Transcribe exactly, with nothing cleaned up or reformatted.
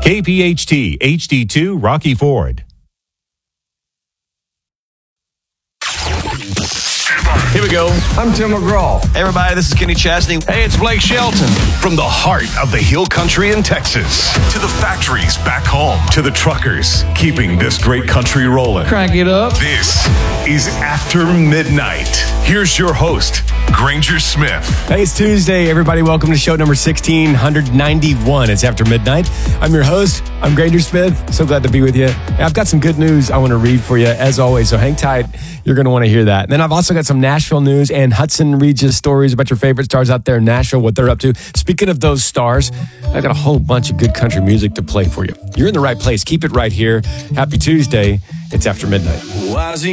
K P H T H D two Rocky Ford. Here we go. I'm Tim McGraw. Hey, everybody, this is Kenny Chesney. Hey, it's Blake Shelton. From the heart of the hill country in Texas, to the factories back home, to the truckers keeping this great country rolling. Crank it up. This is After Midnight. Here's your host, Granger Smith. Hey, it's Tuesday, everybody. Welcome to show number sixteen ninety-one. It's After Midnight. I'm your host. I'm Granger Smith. So glad to be with you. I've got some good news I want to read for you, as always, so hang tight. You're going to want to hear that. And then I've also got some Nashville news and Hudson Regis stories about your favorite stars out there in Nashville, what they're up to. Speaking of those stars, I got a whole bunch of good country music to play for you. You're in the right place. Keep it right here. Happy Tuesday. It's After Midnight.